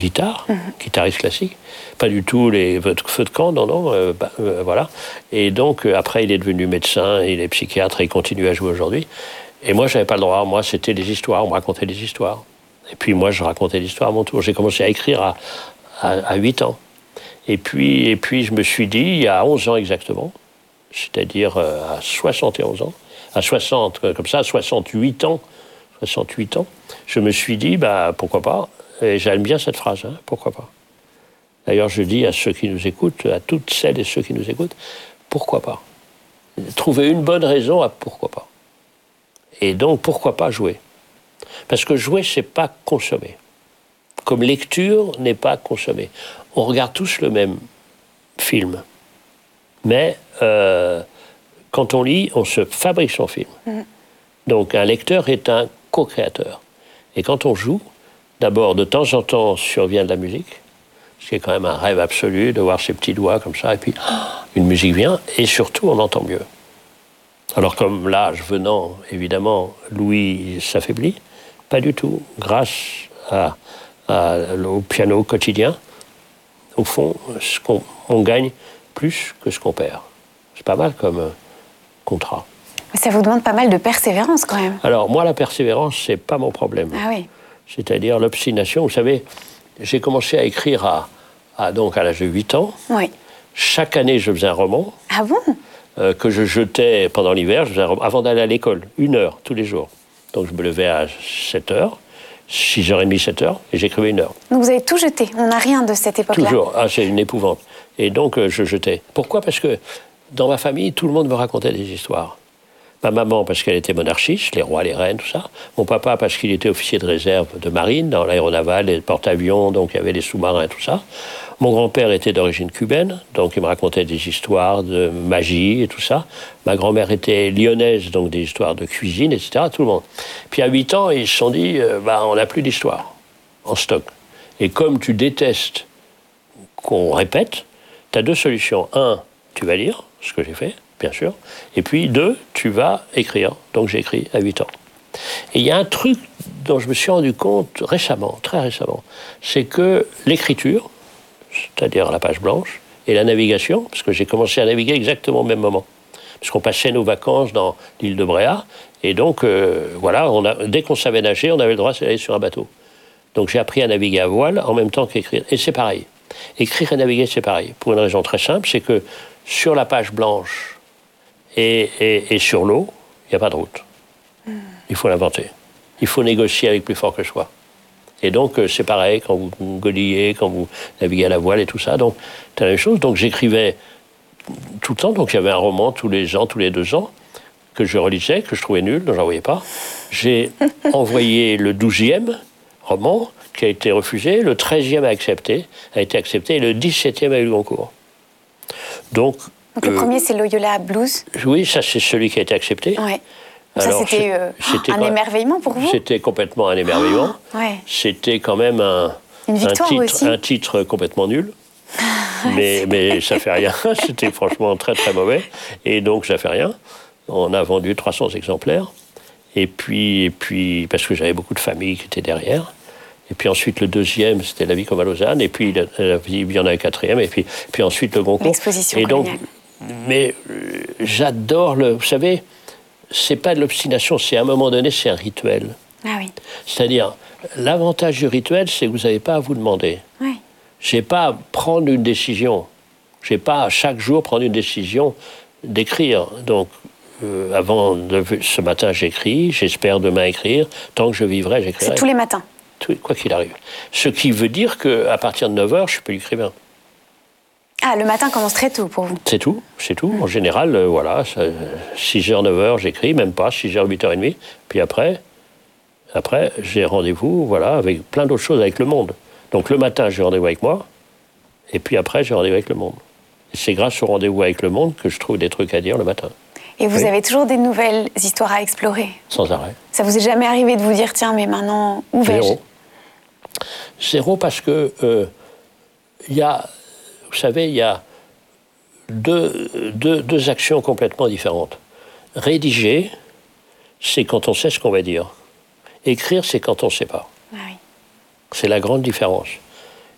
guitariste classique, pas du tout les feux de camp, non, voilà. Et donc, après, il est devenu médecin, il est psychiatre et il continue à jouer aujourd'hui. Et moi, j'avais pas le droit. Moi, c'était des histoires, on me racontait des histoires. Et puis, moi, je racontais l'histoire à mon tour. J'ai commencé à écrire à 8 ans. Et puis, je me suis dit, il y a 11 ans exactement, c'est-à-dire à 71 ans, à 60, comme ça, à 68 ans, je me suis dit, pourquoi pas. Et j'aime bien cette phrase, pourquoi pas. D'ailleurs, je dis à ceux qui nous écoutent, à toutes celles et ceux qui nous écoutent, pourquoi pas. Trouver une bonne raison à pourquoi pas. Et donc, pourquoi pas jouer. Parce que jouer, c'est pas consommer. Comme lecture n'est pas consommer. On regarde tous le même film. Mais quand on lit, on se fabrique son film. Donc un lecteur est un co-créateur. Et quand on joue, d'abord, de temps en temps, survient de la musique, ce qui est quand même un rêve absolu, de voir ses petits doigts comme ça, et puis une musique vient, et surtout, on entend mieux. Alors comme l'âge venant, évidemment, Louis s'affaiblit, pas du tout. Grâce au piano quotidien, au fond, on gagne plus que ce qu'on perd. C'est pas mal comme contrat. Mais ça vous demande pas mal de persévérance quand même. Alors moi, la persévérance, c'est pas mon problème. Ah oui. C'est-à-dire l'obstination. Vous savez, j'ai commencé à écrire à l'âge de 8 ans. Oui. Chaque année, je faisais un roman. Ah bon? Que je jetais pendant l'hiver, avant d'aller à l'école, 1 heure tous les jours. Donc je me levais à 7 heures, 6h30, 7 heures, et j'écrivais 1 heure. Donc vous avez tout jeté, on n'a rien de cette époque-là. Toujours, c'est une épouvante. Et donc je jetais. Pourquoi? Parce que dans ma famille, tout le monde me racontait des histoires. Ma maman, parce qu'elle était monarchiste, les rois, les reines, tout ça. Mon papa, parce qu'il était officier de réserve de marine, dans l'aéronaval, les porte-avions, donc il y avait les sous-marins et tout ça. Mon grand-père était d'origine cubaine, donc il me racontait des histoires de magie et tout ça. Ma grand-mère était lyonnaise, donc des histoires de cuisine, etc., tout le monde. Puis à 8 ans, ils se sont dit, on n'a plus d'histoire en stock. Et comme tu détestes qu'on répète, tu as 2 solutions. 1, tu vas lire, ce que j'ai fait, bien sûr. Et puis 2, tu vas écrire. Donc j'ai écrit à 8 ans. Et il y a un truc dont je me suis rendu compte récemment, très récemment, c'est que l'écriture, c'est-à-dire la page blanche, et la navigation, parce que j'ai commencé à naviguer exactement au même moment. Parce qu'on passait nos vacances dans l'île de Bréhat, et donc, dès qu'on savait nager, on avait le droit d'aller sur un bateau. Donc j'ai appris à naviguer à voile en même temps qu'écrire. Et c'est pareil. Écrire et naviguer, c'est pareil. Pour une raison très simple, c'est que sur la page blanche et sur l'eau, il n'y a pas de route. Il faut l'inventer. Il faut négocier avec plus fort que soi. Et donc, c'est pareil quand vous godillez, quand vous naviguez à la voile et tout ça. Donc, c'est la même chose. Donc, j'écrivais tout le temps. Donc, il y avait un roman tous les ans, tous les 2 ans, que je relisais, que je trouvais nul, dont je n'envoyais pas. J'ai envoyé le 12e roman, qui a été refusé. Le 13e a été accepté. Et le 17e a eu le concours. Donc le premier, c'est Loyola Blues. Oui, ça, c'est celui qui a été accepté. Ouais. Ça, c'était un émerveillement pour vous? C'était complètement un émerveillement. Ouais. C'était quand même un titre complètement nul. mais ça fait rien. C'était franchement très, très mauvais. Et donc, ça fait rien. On a vendu 300 exemplaires. Et puis parce que j'avais beaucoup de familles qui étaient derrière. Et puis ensuite, le 2e, c'était La vie comme à Lausanne. Et puis, il y en a un 4e. Et puis ensuite, le concours. L'exposition coloniale. Mais j'adore Vous savez, c'est pas de l'obstination, c'est à un moment donné, c'est un rituel. Ah oui. C'est-à-dire, l'avantage du rituel, c'est que vous n'avez pas à vous demander. Oui. Je n'ai pas à prendre une décision. Je n'ai pas à chaque jour prendre une décision d'écrire. Donc, ce matin, j'écris, j'espère demain écrire. Tant que je vivrai, j'écrirai. C'est tous les matins? Quoi qu'il arrive. Ce qui veut dire qu'à partir de 9h, je suis plus écrivain. Ah, le matin commence très tôt pour vous? C'est tout. En général, 6h, 9h, j'écris, même pas, 6h, 8h30. Puis après j'ai rendez-vous, avec plein d'autres choses avec le monde. Donc le matin, j'ai rendez-vous avec moi, et puis après, j'ai rendez-vous avec le monde. Et c'est grâce au rendez-vous avec le monde que je trouve des trucs à dire le matin. Et vous avez toujours des nouvelles histoires à explorer? Sans arrêt. Ça vous est jamais arrivé de vous dire, tiens, mais maintenant, où vais-je? Zéro, parce que vous savez, il y a deux actions complètement différentes. Rédiger, c'est quand on sait ce qu'on va dire. Écrire, c'est quand on ne sait pas. Ah oui. C'est la grande différence.